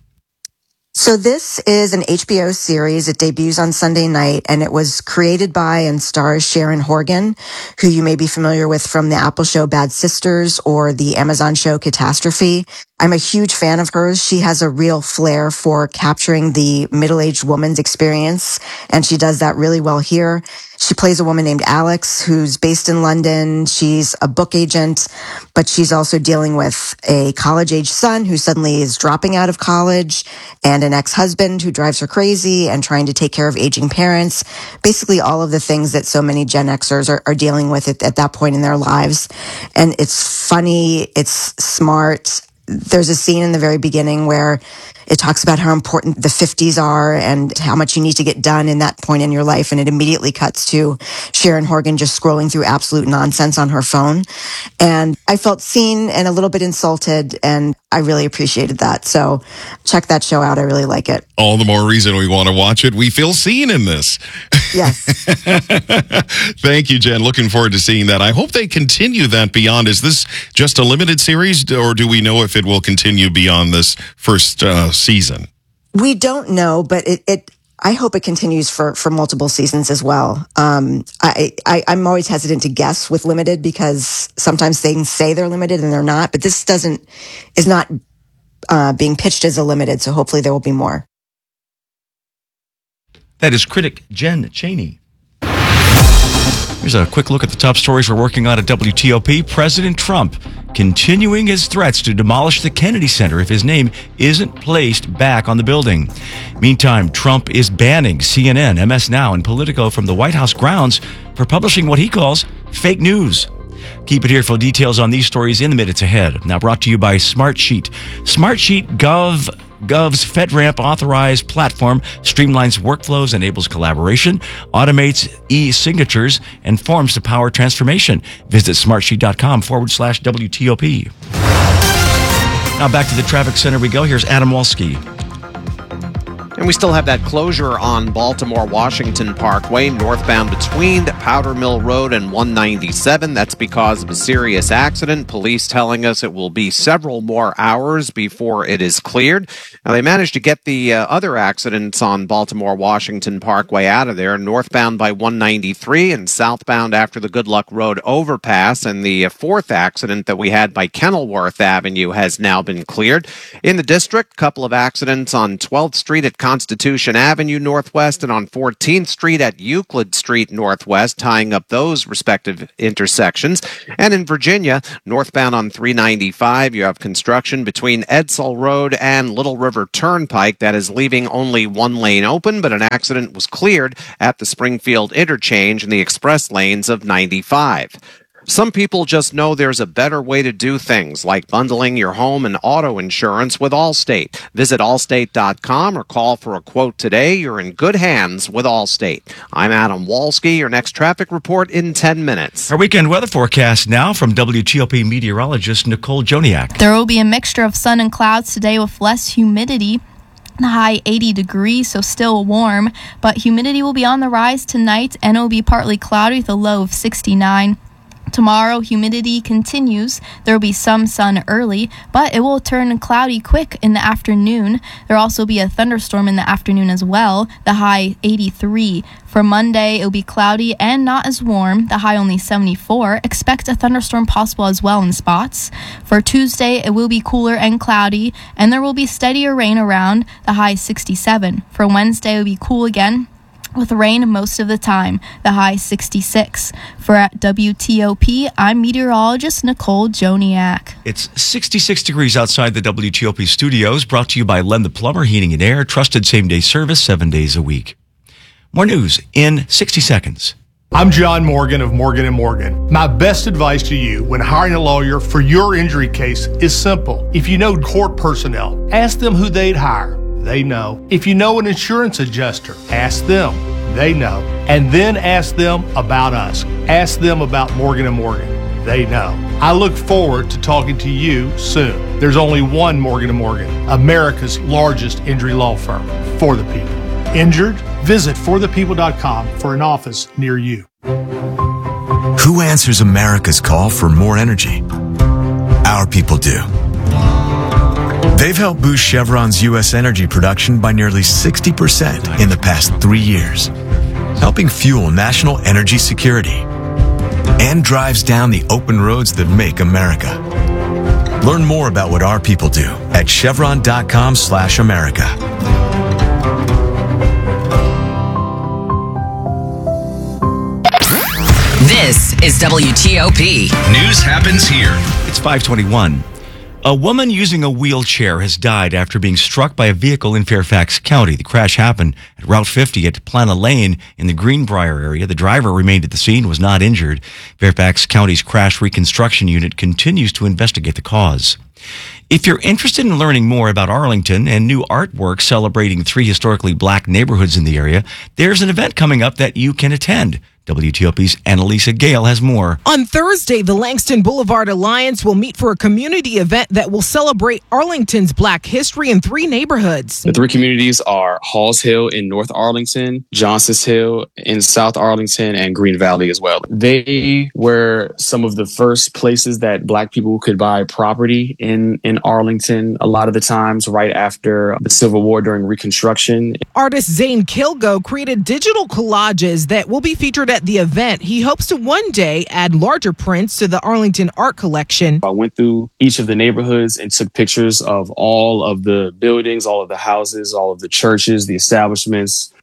So this is an HBO series. It debuts on Sunday night, and it was created by and stars Sharon Horgan, who you may be familiar with from the Apple show Bad Sisters or the Amazon show Catastrophe. I'm a huge fan of hers. She has a real flair for capturing the middle-aged woman's experience, and she does that really well here. She plays a woman named Alex, who's based in London. She's a book agent, but she's also dealing with a college-age son who suddenly is dropping out of college, and an ex-husband who drives her crazy, and trying to take care of aging parents. Basically all of the things that so many Gen Xers are dealing with at that point in their lives. And it's funny, it's smart. There's a scene in the very beginning where it talks about how important the 50s are and how much you need to get done in that point in your life. And it immediately cuts to Sharon Horgan just scrolling through absolute nonsense on her phone. And I felt seen and a little bit insulted, and I really appreciated that. So check that show out. I really like it. All the more reason we want to watch it. We feel seen in this. Yes. Thank you, Jen. Looking forward to seeing that. I hope they continue that beyond. Is this just a limited series, or do we know if it will continue beyond this first season? We don't know, but I hope it continues for multiple seasons as well. I'm always hesitant to guess with limited because sometimes things say they're limited and they're not, but this is not being pitched as a limited, so hopefully there will be more. That is critic Jen Chaney. Here's a quick look at the top stories we're working on at WTOP. President Trump continuing his threats to demolish the Kennedy Center if his name isn't placed back on the building. Meantime, Trump is banning CNN, MS Now, and Politico from the White House grounds for publishing what he calls fake news. Keep it here for details on these stories in the minutes ahead. Now brought to you by Smartsheet. Smartsheet Gov's FedRAMP authorized platform streamlines workflows, enables collaboration, automates e-signatures, and forms to power transformation. Visit smartsheet.com/WTOP. Now back to the traffic center we go. Here's Adam Walski. And we still have that closure on Baltimore-Washington Parkway, northbound between Powder Mill Road and 197. That's because of a serious accident. Police telling us it will be several more hours before it is cleared. Now, they managed to get the other accidents on Baltimore-Washington Parkway out of there, northbound by 193 and southbound after the Good Luck Road overpass. And the fourth accident that we had by Kenilworth Avenue has now been cleared. In the district, a couple of accidents on 12th Street at Constitution Avenue Northwest and on 14th Street at Euclid Street Northwest, tying up those respective intersections. And in Virginia, northbound on 395, you have construction between Edsall Road and Little River Turnpike that is leaving only one lane open, but an accident was cleared at the Springfield interchange in the express lanes of 95. Some people just know there's a better way to do things, like bundling your home and auto insurance with Allstate. Visit allstate.com or call for a quote today. You're in good hands with Allstate. I'm Adam Walski. Your next traffic report in 10 minutes. Our weekend weather forecast now from WTOP meteorologist Nicole Joniak. There will be a mixture of sun and clouds today with less humidity. The high 80 degrees, so still warm, but humidity will be on the rise tonight and it will be partly cloudy with a low of 69. Tomorrow, humidity continues. There will be some sun early, but it will turn cloudy quick in the afternoon. There will also be a thunderstorm in the afternoon as well, the high 83. For Monday, it will be cloudy and not as warm, the high only 74. Expect a thunderstorm possible as well in spots. For Tuesday, it will be cooler and cloudy, and there will be steadier rain around, the high 67. For Wednesday, it will be cool again, with rain most of the time, the high 66. For at WTOP, I'm meteorologist Nicole Joniak. It's 66 degrees outside the WTOP studios, brought to you by Len the Plumber Heating and Air, trusted same-day service 7 days a week. More news in 60 seconds. I'm John Morgan of Morgan & Morgan. My best advice to you when hiring a lawyer for your injury case is simple. If you know court personnel, ask them who they'd hire. They know. If you know an insurance adjuster, ask them. They know. And then ask them about us. Ask them about Morgan & Morgan. They know. I look forward to talking to you soon. There's only one Morgan & Morgan, America's largest injury law firm, for the people. Injured? Visit forthepeople.com for an office near you. Who answers America's call for more energy? Our people do. They've helped boost Chevron's U.S. energy production by nearly 60% in the past 3 years, helping fuel national energy security, and drives down the open roads that make America. Learn more about what our people do at chevron.com/America. This is WTOP. News happens here. It's 5:21. A woman using a wheelchair has died after being struck by a vehicle in Fairfax County. The crash happened at Route 50 at Plana Lane in the Greenbrier area. The driver remained at the scene, was not injured. Fairfax County's Crash Reconstruction Unit continues to investigate the cause. If you're interested in learning more about Arlington and new artwork celebrating 3 historically black neighborhoods in the area, there's an event coming up that you can attend. WTOP's Annalisa Gale has more. On Thursday, the Langston Boulevard Alliance will meet for a community event that will celebrate Arlington's black history in 3 neighborhoods. The 3 communities are Halls Hill in North Arlington, Johnson's Hill in South Arlington, and Green Valley as well. They were some of the first places that black people could buy property in Arlington, a lot of the times right after the Civil War during Reconstruction. Artist Zane Kilgo created digital collages that will be featured at the event. He hopes to one day add larger prints to the Arlington art collection. I went through each of the neighborhoods and took pictures of all of the buildings, all of the houses, all of the churches, the establishments,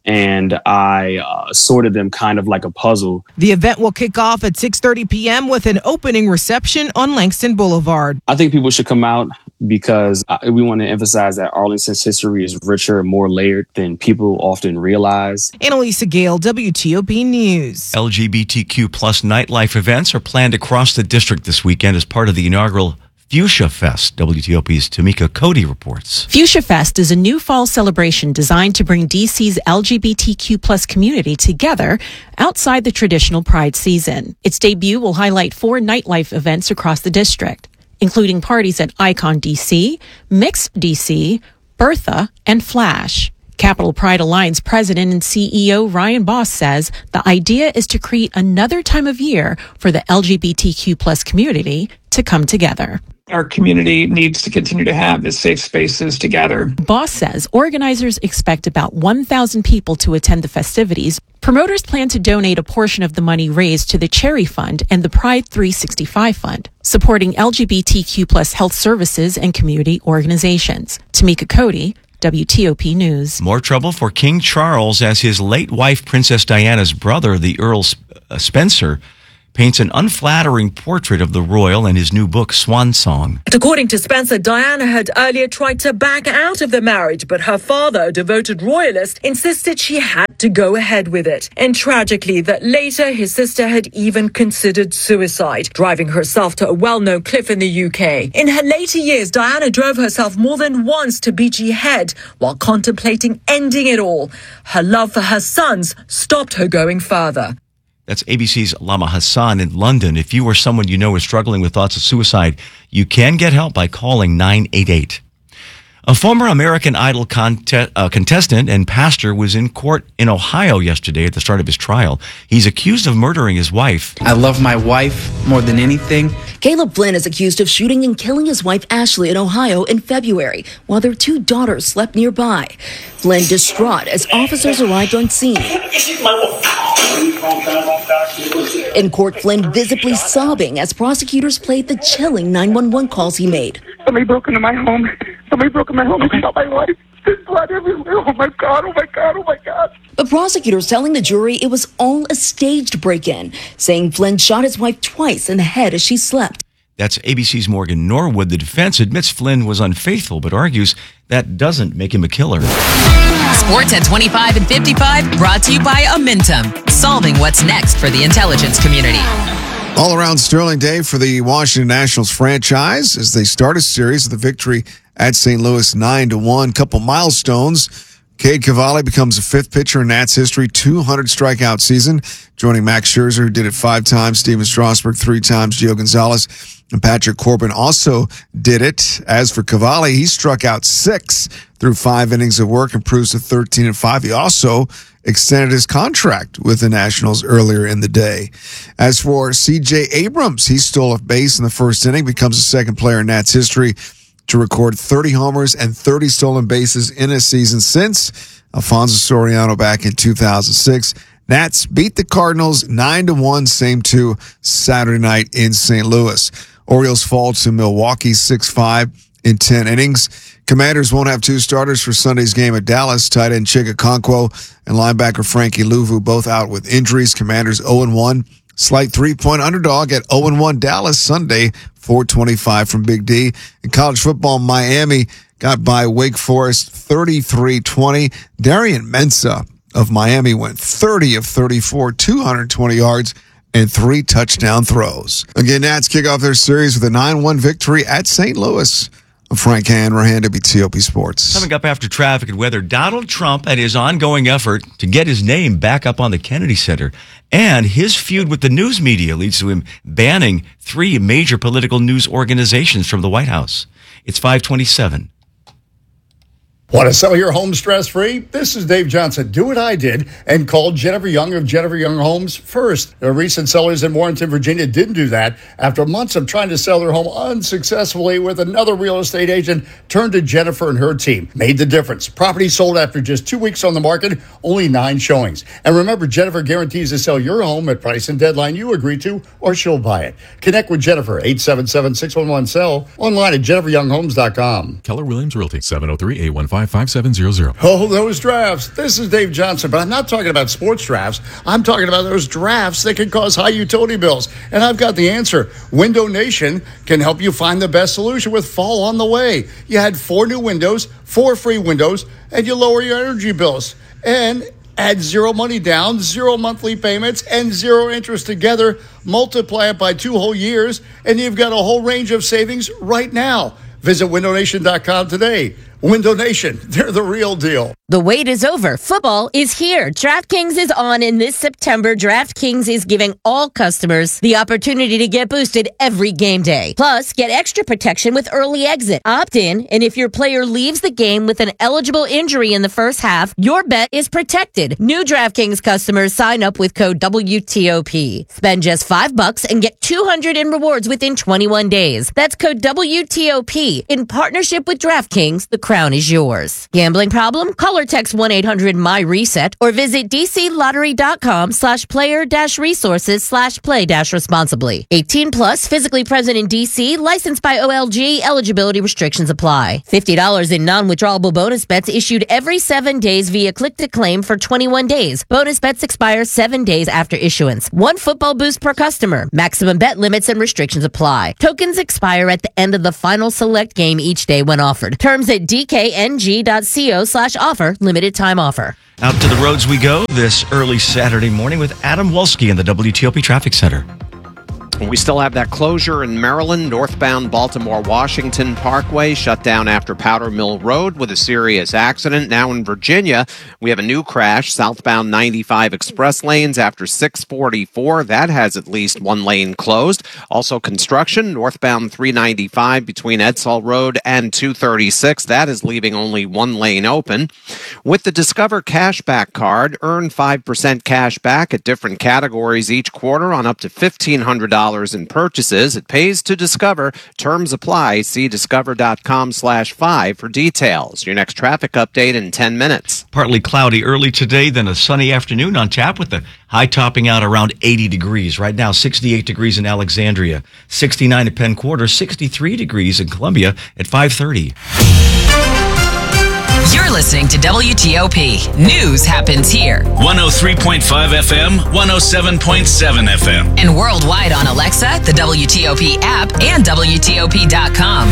and I sorted them kind of like a puzzle. The event will kick off at 6:30 p.m. with an opening reception on Langston Boulevard. I think people should come out because we want to emphasize that Arlington's history is richer and more layered than people often realize. Annalisa Gale, WTOP News. LGBTQ plus nightlife events are planned across the district this weekend as part of the inaugural Fuchsia Fest. WTOP's Tamika Cody reports. Fuchsia Fest is a new fall celebration designed to bring DC's LGBTQ plus community together outside the traditional Pride season. Its debut will highlight 4 nightlife events across the district, including parties at Icon DC, Mixed DC, Bertha, and Flash. Capital Pride Alliance President and CEO Ryan Boss says the idea is to create another time of year for the LGBTQ plus community to come together. Our community needs to continue to have the safe spaces together. Boss says organizers expect about 1,000 people to attend the festivities. Promoters plan to donate a portion of the money raised to the Cherry Fund and the Pride 365 Fund, supporting LGBTQ plus health services and community organizations. Tamika Cody, WTOP News. More trouble for King Charles as his late wife, Princess Diana's brother, the Earl Spencer, paints an unflattering portrait of the royal in his new book, Swan Song. According to Spencer, Diana had earlier tried to back out of the marriage, but her father, a devoted royalist, insisted she had to go ahead with it. And tragically, that later his sister had even considered suicide, driving herself to a well-known cliff in the UK. In her later years, Diana drove herself more than once to Beachy Head while contemplating ending it all. Her love for her sons stopped her going further. That's ABC's Lama Hassan in London. If you or someone you know is struggling with thoughts of suicide, you can get help by calling 988. A former American Idol contestant and pastor was in court in Ohio yesterday at the start of his trial. He's accused of murdering his wife. I love my wife more than anything. Caleb Flynn is accused of shooting and killing his wife Ashley in Ohio in February while their 2 daughters slept nearby. Flynn distraught as officers arrived on scene. In court, Flynn visibly sobbing as prosecutors played the chilling 911 calls he made. Somebody broke into my home. Somebody broke into my home and shot my wife. There's blood everywhere. Oh my God, oh my God, oh my God. But prosecutors telling the jury it was all a staged break-in, saying Flynn shot his wife twice in the head as she slept. That's ABC's Morgan Norwood. The defense admits Flynn was unfaithful, but argues that doesn't make him a killer. Sports at 25 and 55, brought to you by Amentum, solving what's next for the intelligence community. All-around sterling day for the Washington Nationals franchise as they start a series of the victory at St. Louis 9-1. Couple milestones. Cade Cavalli becomes the 5th pitcher in Nats history, 200 strikeout season, joining Max Scherzer, who did it 5 times, Steven Strasburg 3 times, Gio Gonzalez, and Patrick Corbin also did it. As for Cavalli, he struck out 6 through 5 innings of work, improves to 13-5. He also extended his contract with the Nationals earlier in the day. As for C.J. Abrams, he stole a base in the first inning, becomes the 2nd player in Nats history to record 30 homers and 30 stolen bases in a season since Alfonso Soriano back in 2006. Nats beat the Cardinals 9-1, same to Saturday night in St. Louis. Orioles fall to Milwaukee 6-5 in 10 innings. Commanders won't have 2 starters for Sunday's game at Dallas. Tight end Chig Okonkwo and linebacker Frankie Louvu both out with injuries. Commanders 0-1. Slight 3-point underdog at 0-1 Dallas Sunday, 4:25 from Big D. In college football, Miami got by Wake Forest 33-20. Darian Mensah of Miami went 30 of 34, 220 yards, and 3 touchdown throws. Again, Nats kick off their series with a 9-1 victory at St. Louis. I'm Frank Hanrahan, WTOP Sports. Coming up after traffic and weather, Donald Trump and his ongoing effort to get his name back up on the Kennedy Center, and his feud with the news media leads to him banning 3 major political news organizations from the White House. It's 5:27. Want to sell your home stress-free? This is Dave Johnson. Do what I did and call Jennifer Young of Jennifer Young Homes first. The recent sellers in Warrenton, Virginia didn't do that. After months of trying to sell their home unsuccessfully with another real estate agent, turned to Jennifer and her team. Made the difference. Property sold after just 2 weeks on the market, only 9 showings. And remember, Jennifer guarantees to sell your home at price and deadline you agree to, or she'll buy it. Connect with Jennifer, 877-611-SELL, online at jenniferyounghomes.com. Keller Williams Realty, 703-815. 855-5700. Oh, those drafts. This is Dave Johnson, but I'm not talking about sports drafts. I'm talking about those drafts that can cause high utility bills. And I've got the answer. Window Nation can help you find the best solution with fall on the way. You had 4 new windows, 4 free windows, and you lower your energy bills. And add 0 money down, 0 monthly payments, and 0 interest together. Multiply it by 2 whole years, and you've got a whole range of savings right now. Visit windownation.com today. Window Nation, they're the real deal. The wait is over. Football is here. DraftKings is on, and this September, DraftKings is giving all customers the opportunity to get boosted every game day. Plus, get extra protection with early exit. Opt in, and if your player leaves the game with an eligible injury in the first half, your bet is protected. New DraftKings customers sign up with code WTOP. Spend just $5 and get $200 in rewards within 21 days. That's code WTOP. In partnership with DraftKings, the crown is yours. Gambling problem? Call or text 1-800-MY-RESET or visit dclottery.com/player-resources/play-responsibly. 18 plus, physically present in DC, licensed by OLG, eligibility restrictions apply. $50 in non-withdrawable bonus bets issued every 7 days via click to claim for 21 days. Bonus bets expire 7 days after issuance. 1 football boost per customer. Maximum bet limits and restrictions apply. Tokens expire at the end of the final select game each day when offered. Terms at dkng.co/offer. Limited time offer. Out to the roads we go this early Saturday morning with Adam Wolski in the WTOP Traffic Center. We still have that closure in Maryland, northbound Baltimore-Washington Parkway, shut down after Powder Mill Road with a serious accident. Now in Virginia, we have a new crash, southbound 95 express lanes after 644. That has at least 1 lane closed. Also construction, northbound 395 between Edsall Road and 236. That is leaving only 1 lane open. With the Discover Cashback card, earn 5% cash back at different categories each quarter on up to $1,500 in purchases. It pays to Discover. Terms apply. See discover.com/5 for details. Your next traffic update in 10 minutes. Partly cloudy early today, then a sunny afternoon on tap with the high topping out around 80 degrees. Right now, 68 degrees in Alexandria, 69 at Penn Quarter, 63 degrees in Columbia at 5:30. You're listening to WTOP. News happens here. 103.5 FM, 107.7 FM. And worldwide on Alexa, the WTOP app, and WTOP.com.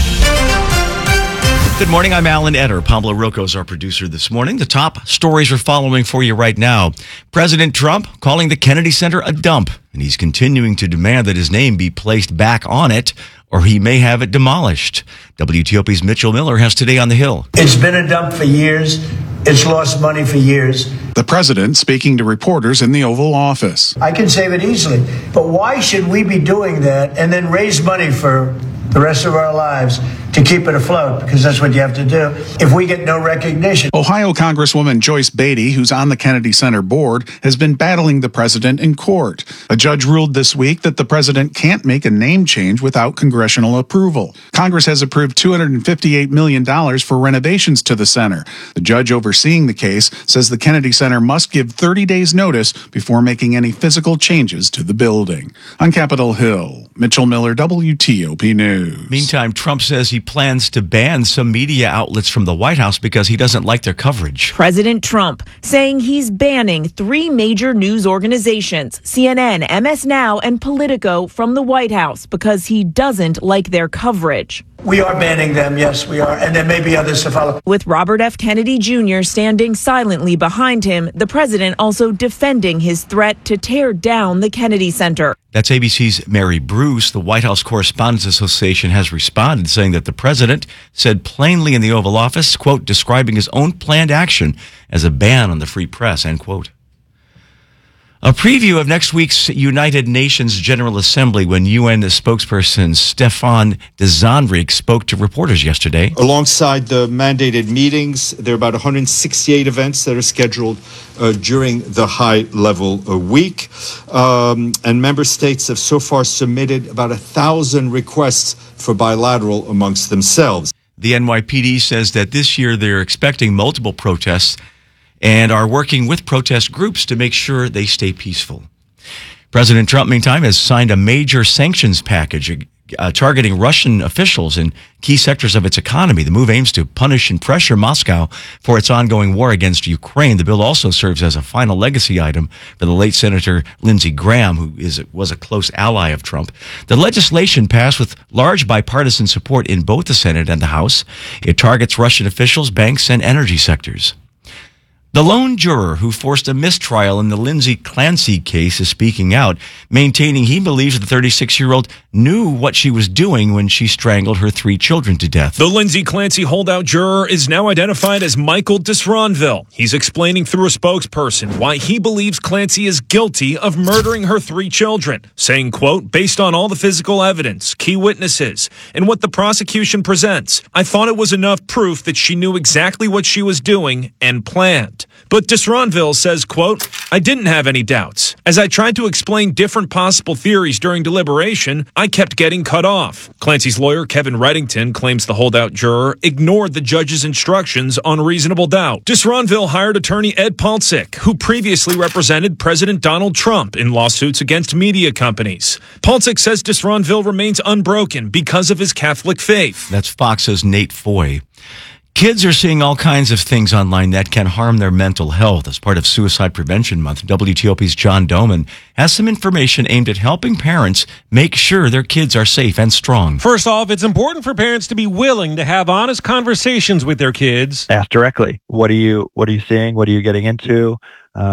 Good morning, I'm Alan Etter. Pablo Rocco is our producer this morning. The top stories we're following for you right now. President Trump calling the Kennedy Center a dump, and he's continuing to demand that his name be placed back on it, or he may have it demolished. WTOP's Mitchell Miller has Today on the Hill. It's been a dump for years. It's lost money for years. The president speaking to reporters in the Oval Office. I can save it easily. But why should we be doing that and then raise money for the rest of our lives to keep it afloat? Because that's what you have to do if we get no recognition. Ohio Congresswoman Joyce Beatty, who's on the Kennedy Center board, has been battling the president in court. A judge ruled this week that the president can't make a name change without congressional approval. Congress has approved $258 million for renovations to the center. The judge overseeing the case says the Kennedy Center must give 30 days notice before making any physical changes to the building. On Capitol Hill, Mitchell Miller, WTOP News. Meantime, Trump says he plans to ban some media outlets from the White House because he doesn't like their coverage. President Trump saying he's banning 3 major news organizations, CNN, MS Now, and Politico, from the White House because he doesn't like their coverage. We are banning them, yes, we are, and there may be others to follow. With Robert F. Kennedy Jr. standing silently behind him, the president also defending his threat to tear down the Kennedy Center. That's ABC's Mary Bruce. The White House Correspondents Association has responded, saying that the president said plainly in the Oval Office, quote, describing his own planned action as a ban on the free press, end quote. A preview of next week's United Nations General Assembly when UN spokesperson Stefan de Zandriek spoke to reporters yesterday. Alongside the mandated meetings, there are about 168 events that are scheduled during the high-level week. And member states have so far submitted about 1,000 requests for bilateral amongst themselves. The NYPD says that this year they're expecting multiple protests and are working with protest groups to make sure they stay peaceful. President Trump, meantime, has signed a major sanctions package targeting Russian officials in key sectors of its economy. The move aims to punish and pressure Moscow for its ongoing war against Ukraine. The bill also serves as a final legacy item for the late Senator Lindsey Graham, who was a close ally of Trump. The legislation passed with large bipartisan support in both the Senate and the House. It targets Russian officials, banks, and energy sectors. The lone juror who forced a mistrial in the Lindsay Clancy case is speaking out, maintaining he believes the 36-year-old knew what she was doing when she strangled her 3 children to death. The Lindsay Clancy holdout juror is now identified as Michael Disronville. He's explaining through a spokesperson why he believes Clancy is guilty of murdering her 3 children, saying, quote, based on all the physical evidence, key witnesses, and what the prosecution presents, I thought it was enough proof that she knew exactly what she was doing and planned. But Disronville says, quote, I didn't have any doubts. As I tried to explain different possible theories during deliberation, I kept getting cut off. Clancy's lawyer, Kevin Reddington, claims the holdout juror ignored the judge's instructions on reasonable doubt. Disronville hired attorney Ed Palcic, who previously represented President Donald Trump in lawsuits against media companies. Palcic says Disronville remains unbroken because of his Catholic faith. That's Fox's Nate Foy. Kids are seeing all kinds of things online that can harm their mental health. As part of Suicide Prevention Month, WTOP's John Doman has some information aimed at helping parents make sure their kids are safe and strong. First off, it's important for parents to be willing to have honest conversations with their kids. Ask directly. What are you seeing? What are you getting into?